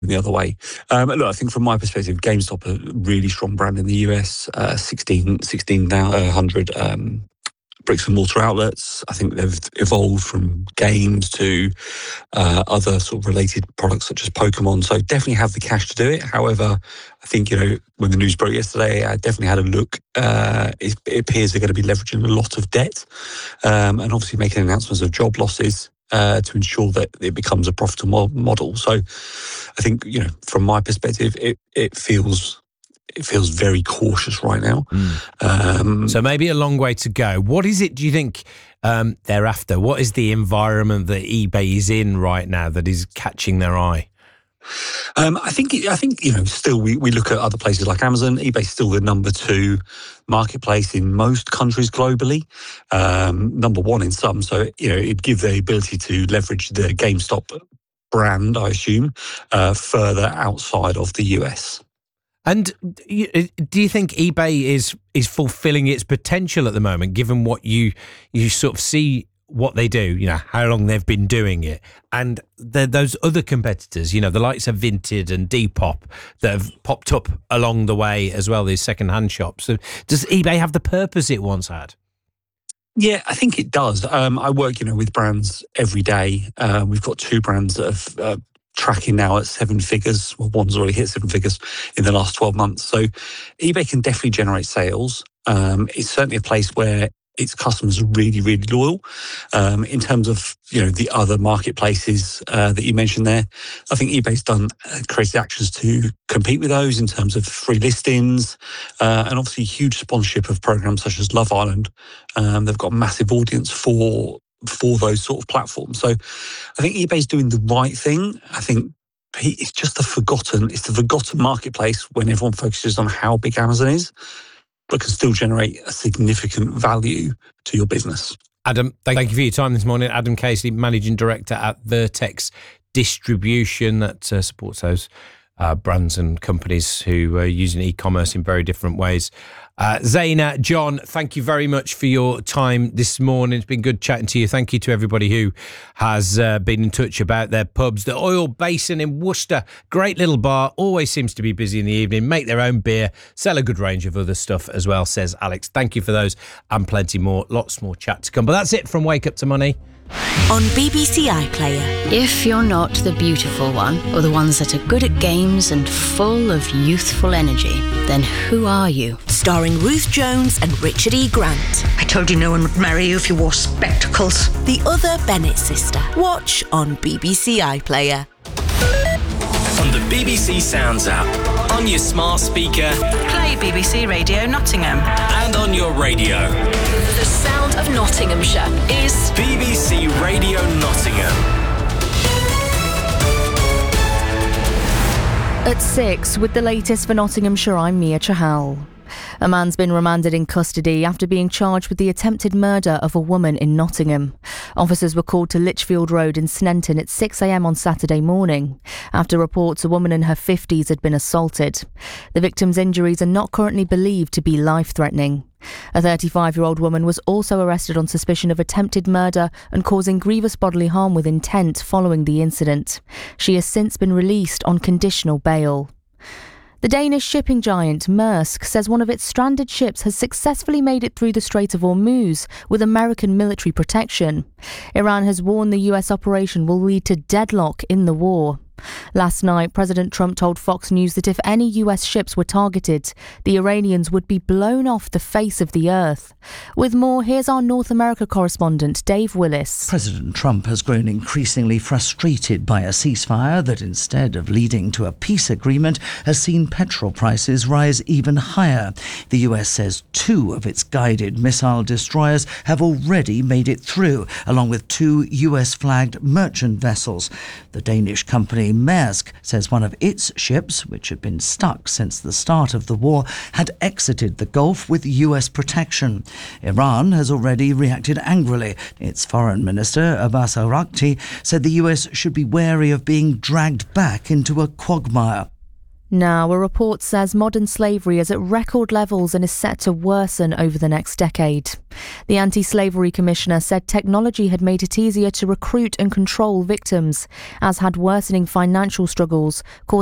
the other way. Look, I think from my perspective, GameStop are a really strong brand in the US, 1,600 bricks and mortar outlets. I think they've evolved from games to other sort of related products such as Pokemon. So definitely have the cash to do it. However, I think, when the news broke yesterday, I definitely had a look. It appears they're going to be leveraging a lot of debt and obviously making announcements of job losses to ensure that it becomes a profitable model. So I think, from my perspective, it feels very cautious right now. So maybe a long way to go. What is it, do you think, they're after? What is the environment that eBay is in right now that is catching their eye? I think still we look at other places like Amazon. eBay's still the number 2 marketplace in most countries globally, number 1 in some. So it'd give the ability to leverage the GameStop brand, I assume, further outside of the US. And do you think eBay is fulfilling its potential at the moment, given what you sort of see what they do, how long they've been doing it, and those other competitors, the likes of Vinted and Depop that have popped up along the way as well, these second-hand shops. So does eBay have the purpose it once had? Yeah, I think it does. I work, with brands every day. We've got 2 brands that have tracking now at 7 figures. Well, one's already hit 7 figures in the last 12 months. So eBay can definitely generate sales. It's certainly a place where its customers are really, really loyal. In terms of, the other marketplaces that you mentioned there, I think eBay's done created actions to compete with those in terms of free listings and obviously huge sponsorship of programs such as Love Island. They've got a massive audience for those sort of platforms. So I think eBay's doing the right thing. I think it's just the forgotten marketplace when everyone focuses on how big Amazon is, but can still generate a significant value to your business. Adam, thank you for your time this morning. Adam Casey, Managing Director at Vertex Distribution, that supports those brands and companies who are using e-commerce in very different ways. Zaina, John, thank you very much for your time this morning. It's been good chatting to you. Thank you to everybody who has been in touch about their pubs. The Oil Basin in Worcester, great little bar, always seems to be busy in the evening, make their own beer, sell a good range of other stuff as well, says Alex. Thank you for those and plenty more, lots more chat to come. But that's it from Wake Up to Money. On BBC iPlayer. If you're not the beautiful one, or the ones that are good at games and full of youthful energy, then who are you? Starring Ruth Jones and Richard E. Grant. I told you no one would marry you if you wore spectacles. The Other Bennett Sister. Watch on BBC iPlayer. On the BBC Sounds app, on your smart speaker, play BBC Radio Nottingham, and on your radio. The sound of Nottinghamshire is BBC Radio Nottingham. At 6, with the latest for Nottinghamshire, I'm Mia Chahal. A man's been remanded in custody after being charged with the attempted murder of a woman in Nottingham. Officers were called to Lichfield Road in Sneinton at 6 a.m. on Saturday morning, after reports a woman in her 50s had been assaulted. The victim's injuries are not currently believed to be life-threatening. A 35-year-old woman was also arrested on suspicion of attempted murder and causing grievous bodily harm with intent following the incident. She has since been released on conditional bail. The Danish shipping giant Maersk says one of its stranded ships has successfully made it through the Strait of Hormuz with American military protection. Iran has warned the US operation will lead to deadlock in the war. Last night, President Trump told Fox News that if any US ships were targeted, the Iranians would be blown off the face of the earth. With more, here's our North America correspondent, Dave Willis. President Trump has grown increasingly frustrated by a ceasefire that, instead of leading to a peace agreement, has seen petrol prices rise even higher. The US says 2 of its guided missile destroyers have already made it through, along with 2 US-flagged merchant vessels. The Danish company Maersk says one of its ships, which had been stuck since the start of the war, had exited the Gulf with US protection. Iran has already reacted angrily. Its foreign minister, Abbas Araghchi, said the US should be wary of being dragged back into a quagmire. Now, a report says modern slavery is at record levels and is set to worsen over the next decade. The Anti-Slavery Commissioner said technology had made it easier to recruit and control victims, as had worsening financial struggles caused